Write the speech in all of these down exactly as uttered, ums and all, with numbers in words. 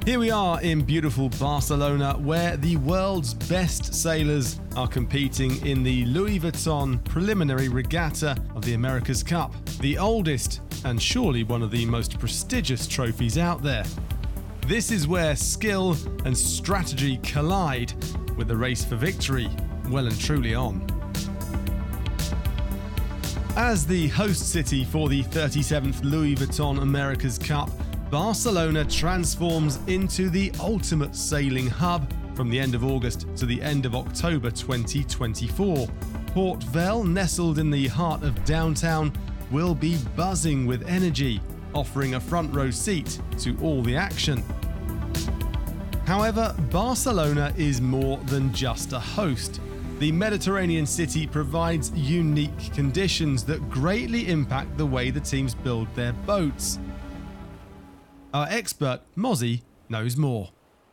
Here we are in beautiful Barcelona, where the world's best sailors are competing in the Louis Vuitton Preliminary Regatta of the America's Cup, the oldest and surely one of the most prestigious trophies out there. This is where skill and strategy collide, with the race for victory well and truly on. As the host city for the thirty-seventh Louis Vuitton America's Cup, Barcelona transforms into the ultimate sailing hub from the end of August to the end of October twenty twenty-four. Port Vell, nestled in the heart of downtown, will be buzzing with energy, offering a front row seat to all the action. However, Barcelona is more than just a host. The Mediterranean city provides unique conditions that greatly impact the way the teams build their boats. Our expert, Mozzie, knows more.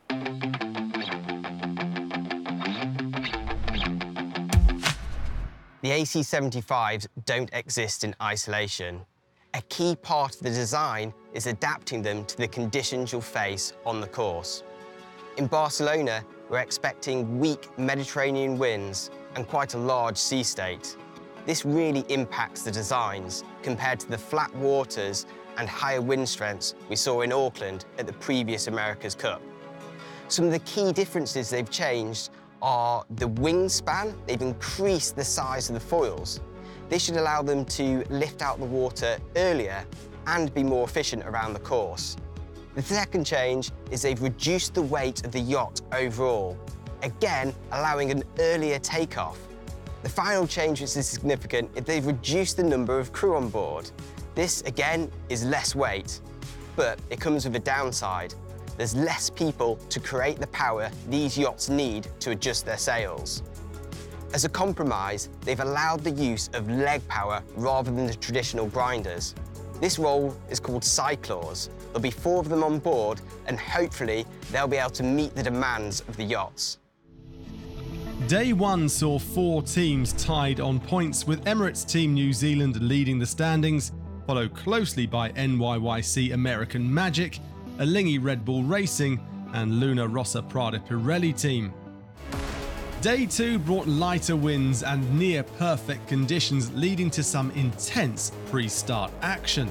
The A C seventy-fives don't exist in isolation. A key part of the design is adapting them to the conditions you'll face on the course. In Barcelona, we're expecting weak Mediterranean winds and quite a large sea state. This really impacts the designs compared to the flat waters and higher wind strengths we saw in Auckland at the previous America's Cup. Some of the key differences they've changed are the wingspan. They've increased the size of the foils. This should allow them to lift out the water earlier and be more efficient around the course. The second change is they've reduced the weight of the yacht overall, again allowing an earlier takeoff. The final change, which is significant, is they've reduced the number of crew on board. This, again, is less weight, but it comes with a downside. There's less people to create the power these yachts need to adjust their sails. As a compromise, they've allowed the use of leg power rather than the traditional grinders. This role is called Cyclors. There'll be four of them on board, and hopefully they'll be able to meet the demands of the yachts. Day one saw four teams tied on points, with Emirates Team New Zealand leading the standings, followed closely by N Y Y C American Magic, Alinghi Red Bull Racing and Luna Rossa Prada Pirelli team. Day two brought lighter winds and near-perfect conditions, leading to some intense pre-start action.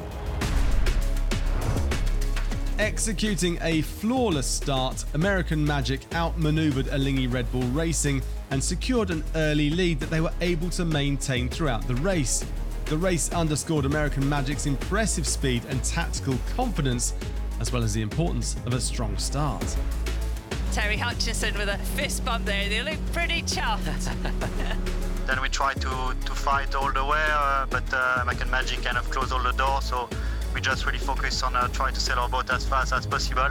Executing a flawless start, American Magic outmaneuvered Alinghi Red Bull Racing and secured an early lead that they were able to maintain throughout the race. The race underscored American Magic's impressive speed and tactical confidence, as well as the importance of a strong start. Terry Hutchinson with a fist bump there. They look pretty chuffed. Then we tried to, to fight all the way, uh, but uh, American Magic kind of closed all the doors, so we just really focused on uh, trying to sail our boat as fast as possible.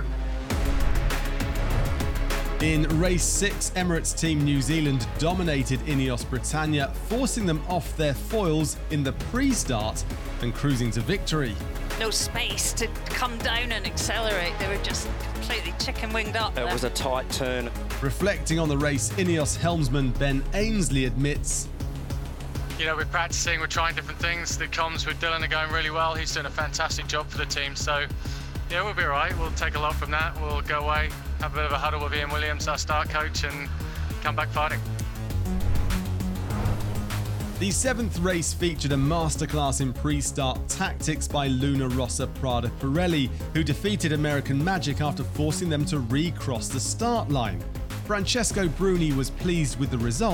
In race six, Emirates Team New Zealand dominated Ineos Britannia, forcing them off their foils in the pre-start and cruising to victory. No space to come down and accelerate. They were just completely chicken-winged up there. It was a tight turn. Reflecting on the race, Ineos helmsman Ben Ainsley admits, You know, we're practicing, we're trying different things. The comms with Dylan are going really well. He's doing a fantastic job for the team. So, yeah, we'll be all right. We'll take a lot from that. We'll go away, have a bit of a huddle with Ian Williams, our start coach, and come back fighting. The seventh race featured a masterclass in pre-start tactics by Luna Rossa Prada Pirelli, who defeated American Magic after forcing them to recross the start line. Francesco Bruni was pleased with the result.